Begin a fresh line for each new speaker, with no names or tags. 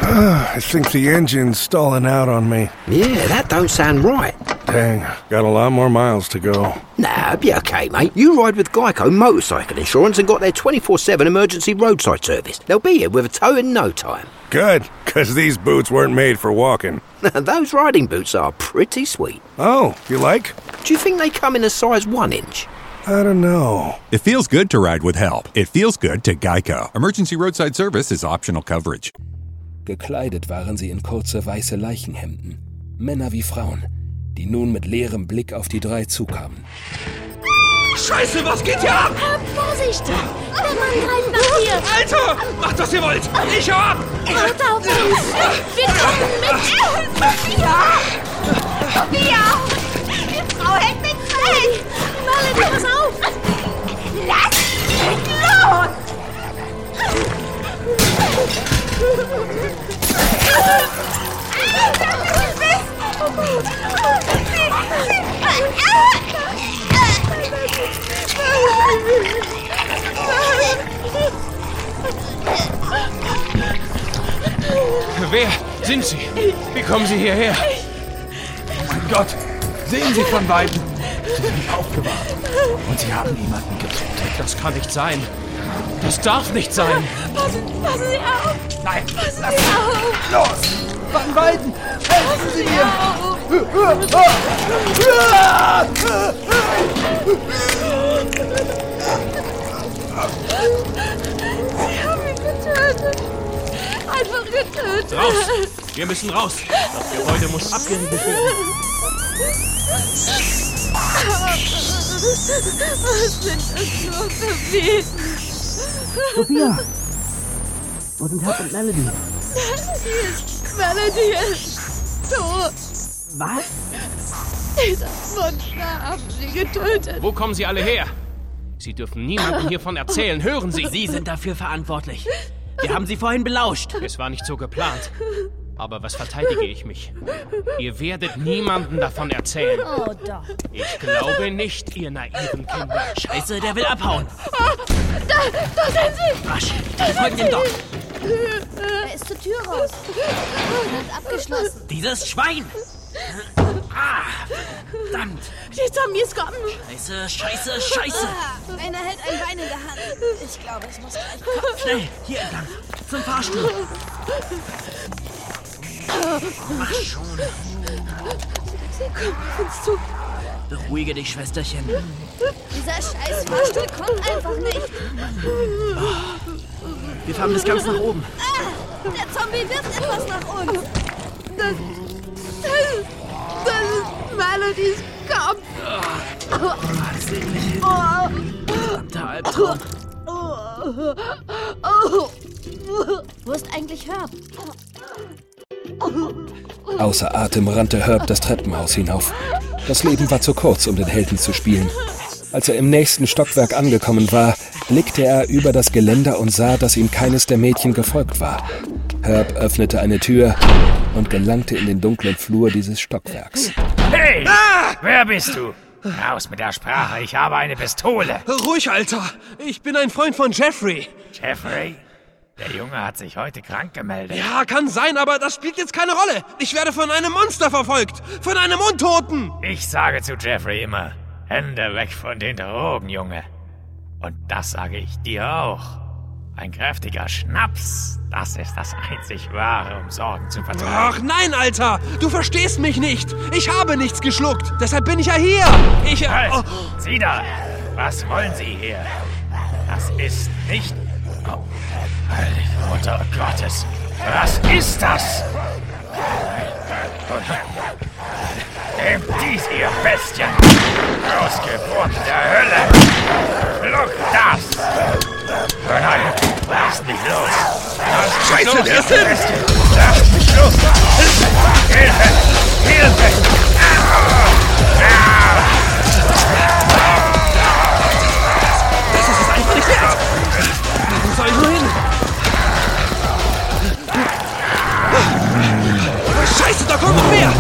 I think the engine's stalling out on me.
Yeah, that don't sound right.
Dang, got a lot more miles to go.
Nah, be okay, mate. You ride with Geico Motorcycle Insurance and got their 24/7 emergency roadside service. They'll be here with a tow in no time.
Good, because these boots weren't made for walking.
Those riding boots are pretty sweet.
Oh, you like?
Do you think they come in a size 1 inch?
I don't know.
It feels good to ride with help. It feels good to Geico. Emergency roadside service is optional coverage.
Gekleidet waren sie in kurze weiße Leichenhemden. Männer wie Frauen, die nun mit leerem Blick auf die drei zukamen.
Scheiße, was geht hier ab?
Vorsicht! Der Mann greift nach dir!
Alter, macht, was ihr wollt! Ich hau ab!
Warte auf uns! Wir kommen mit! Sophia! Die Frau hält mich fest! Melody, pass auf! Lass mich los!
Wer sind Sie? Wie kommen Sie hierher? Oh mein Gott! Sehen Sie von Weitem! Sie sind aufgewacht. Und Sie haben jemanden getötet. Das kann nicht sein. Das darf nicht sein.
Passen Sie auf!
Nein!
Passen Sie auf!
Los! Van Weiden! Helfen Sie mir!
Sie haben ihn getötet! Einfach getötet!
Raus! Wir müssen raus! Das Gebäude muss abgeriegelt werden.
Was sind das nur für Wesen?
Sophia! Wo sind Herb und Melody?
Melody ist tot!
Was?
Dieser Monster haben sie getötet!
Wo kommen Sie alle her? Sie dürfen niemandem hiervon erzählen. Hören Sie!
Sie sind dafür verantwortlich. Wir haben Sie vorhin belauscht.
Es war nicht so geplant. Aber was verteidige ich mich? Ihr werdet niemandem davon erzählen.
Oh doch.
Ich glaube nicht, ihr naiven Kinder.
Scheiße, der will abhauen.
Da sind sie!
Rasch, wir folgen dem Doc.
Er ist zur Tür raus. Ist abgeschlossen.
Dieses Schwein! Verdammt!
Die Zombies kommen!
Scheiße!
Einer hält ein Bein in der Hand. Ich glaube, es muss gleich kommen.
Schnell, hier entlang. Zum Fahrstuhl. Mach schon.
Sie kommen auf uns zu.
Beruhige dich, Schwesterchen.
Dieser scheiß Fahrstuhl kommt einfach nicht.
Wir fahren bis ganz nach oben.
Der Zombie wirft etwas nach uns. Das ist Melodys Kopf.
Verdammter Albtraum.
Wo ist eigentlich Herb?
Außer Atem rannte Herb das Treppenhaus hinauf. Das Leben war zu kurz, um den Helden zu spielen. Als er im nächsten Stockwerk angekommen war, blickte er über das Geländer und sah, dass ihm keines der Mädchen gefolgt war. Herb öffnete eine Tür und gelangte in den dunklen Flur dieses Stockwerks.
Hey! Wer bist du? Raus mit der Sprache, ich habe eine Pistole.
Ruhig, Alter! Ich bin ein Freund von Jeffrey.
Jeffrey? Der Junge hat sich heute krank gemeldet.
Ja, kann sein, aber das spielt jetzt keine Rolle. Ich werde von einem Monster verfolgt. Von einem Untoten.
Ich sage zu Jeffrey immer, Hände weg von den Drogen, Junge. Und das sage ich dir auch. Ein kräftiger Schnaps, das ist das einzig Wahre, um Sorgen zu vertreiben.
Ach nein, Alter! Du verstehst mich nicht! Ich habe nichts geschluckt! Deshalb bin ich ja hier!
Halt! Oh. Sie da! Was wollen Sie hier? Das ist nicht... Oh, heilige Mutter Gottes! Was ist das? Nehmt dies, ihr Bestien! Ausgeburt der Hölle! Schluck das! Nein, lass mich los!
Scheiße, der ist hin!
Lass mich los! Hilfe! Hilfe!
Das ist es einfach nicht wert! Wo soll ich nur hin? Scheiße, da kommt noch mehr!